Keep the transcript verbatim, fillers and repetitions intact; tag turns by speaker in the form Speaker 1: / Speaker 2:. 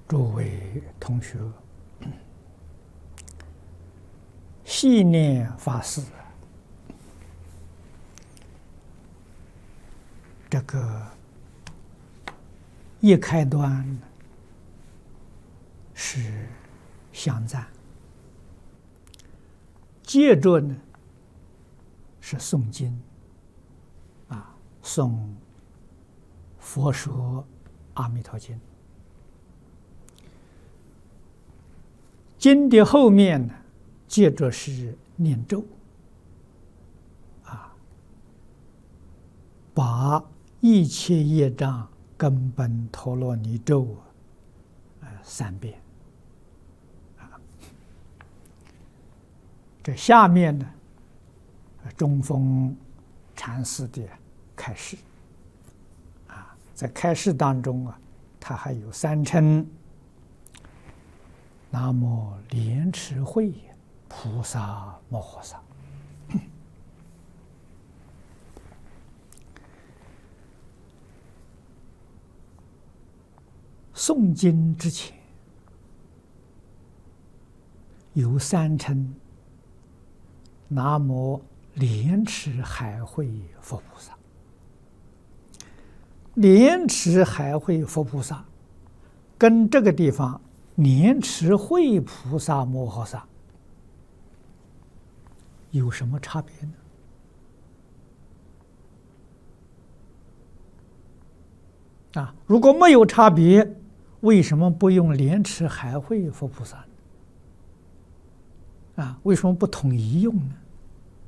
Speaker 1: 诸位同学，细念法师，这个一开端是香赞，接着呢是诵经，啊，诵《佛说阿弥陀经》。经的后面呢，接着是念咒，啊，把一切业障根本陀罗尼咒啊，呃，三遍，啊，这下面呢，中峰禅师的开示，啊，在开示当中啊，他还有三称。南无莲池会菩萨摩诃萨。诵经之前有三称南无莲池海会佛菩萨。莲池海会佛菩萨跟这个地方莲池会菩萨摩诃萨有什么差别呢？啊，如果没有差别，为什么不用莲池海会佛菩萨呢？啊，为什么不统一用呢？